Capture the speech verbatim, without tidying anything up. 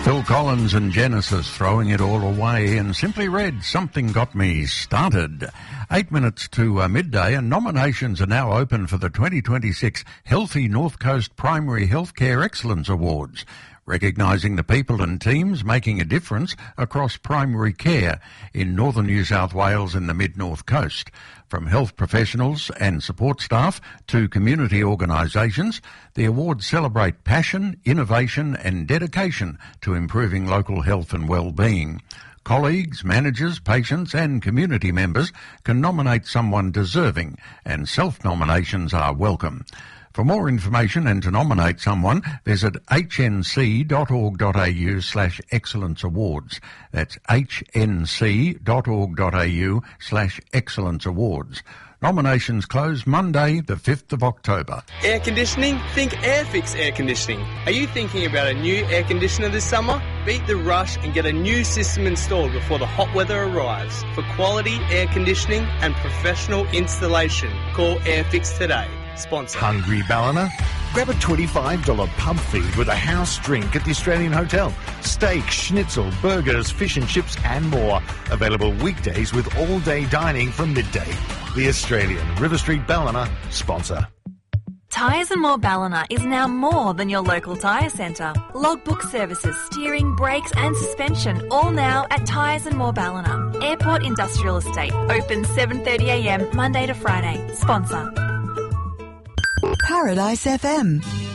Phil Collins and Genesis throwing it all away, and Simply Red, Something Got Me Started. Eight minutes to uh, midday, and nominations are now open for the twenty twenty-six Healthy North Coast Primary Healthcare Excellence Awards, recognising the people and teams making a difference across primary care in northern New South Wales and the mid-north coast. From health professionals and support staff to community organisations, the awards celebrate passion, innovation and dedication to improving local health and well-being. Colleagues, managers, patients and community members can nominate someone deserving, and self-nominations are welcome. For more information and to nominate someone, visit hnc.org.au slash excellence awards. That's hnc.org.au slash excellence awards. Nominations close Monday, the fifth of October. Air conditioning? Think Airfix Air Conditioning. Are you thinking about a new air conditioner this summer? Beat the rush and get a new system installed before the hot weather arrives. For quality air conditioning and professional installation, call Airfix today. Sponsor. Hungry Ballina? Grab a twenty-five dollars pub feed with a house drink at the Australian Hotel. Steak, schnitzel, burgers, fish and chips and more. Available weekdays with all-day dining from midday. The Australian River Street Ballina sponsor. Tyres and More Ballina is now more than your local tyre centre. Logbook services, steering, brakes and suspension, all now at Tyres and More Ballina. Airport Industrial Estate, open seven thirty a m Monday to Friday. Sponsor. Paradise F M.